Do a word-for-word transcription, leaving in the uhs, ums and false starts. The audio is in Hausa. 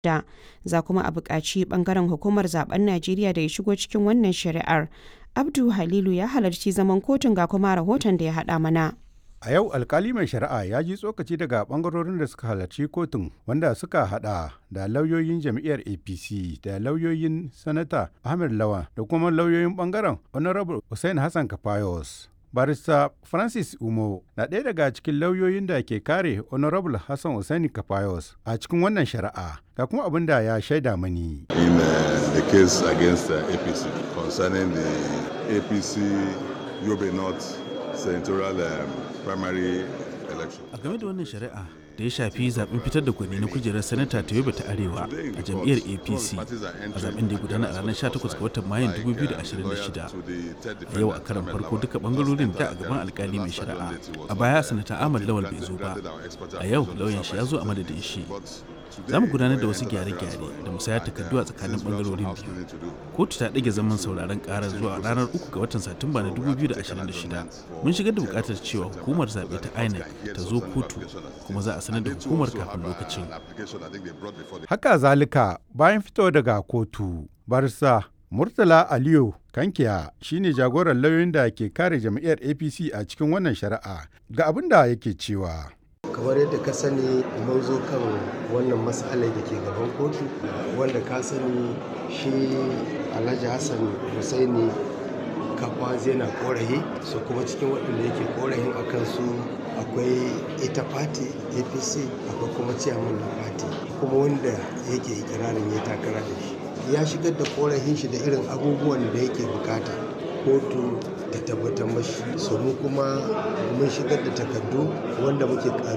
da za kuma a buƙaci ɓangaren hukumar zaben Najeriya da ya shigo cikin wannan shari'ar. Abdu Halilu ya halarci zaman kotun ga kuma rahoton da ya haɗa mana. A yau alkali mai shari'a ya ji tsokaci daga bangarorin da suka halarci kotun wanda suka hada da lauyoyin jam'iyyar A P C da lauyoyin sanata Ahmed Lawan da kuma lauyoyin bangaren Honorable Hussein Hassan Kafayos. Barista Francis Umo na ɗaya daga cikin lauyoyin da ke kare Honorable Hassan Hussein Kafayos a cikin wannan shari'a. Ga kuma abin da ya shaida mani. In uh, the case against uh, A P C concerning the A P C Yobe North senatorial um, primary election. A game da wannan shari'a da ya shafi zaben fitar da gwani na kujerar sanata ta Yobe ta Arewa a jam'iyyar A P C a zaben da ya gudana a ranar sha takwas ga watan Mayun dubu biyu da ashirin da shida. A yau a karan farko duka bangarorin da a gaban alkali mai shari'a. A baya sanata Ahmad Lawal bai zo ba. A yau lauyan shi ya zo a madadin shi. Za mu gudanar da wasu gyare-gyare da musayar takardu a tsakanin bangarorin biyu. Kotu ta ɗage zaman sauraron ƙarar zuwa ranar uku ga watan Satumba na dubu biyu da ashirin da shida. Mun shigar da buƙatar cewa hukumar zaɓe ta I N E C ta zo kotu kuma za a sanar da hukumar kafin lokacin. Haka zalika bayan fito daga kotu, barsa Murtala Aliyu Kankiya shine jagoran lauyoyin da ke kare jam'iyyar A P C a cikin wannan shari'a. Ga abin da yake cewa. Kamar yadda ka sani mun zo kan wannan matsalar da ke gaban kotu wanda ka sani shi Alhaji Hassan Hussaini Kafayos yana korafi su kuma cikin waɗanda yake korafin a kansu akwai ita fati A P C akwai kuma ciyaman na fati kuma wanda yake ikirarin ya takara da shi ya shigar da korafin shi da irin abubuwan da yake bukata kotu ta tabbatar mashi so mu kuma mun shigar da takardu wanda muke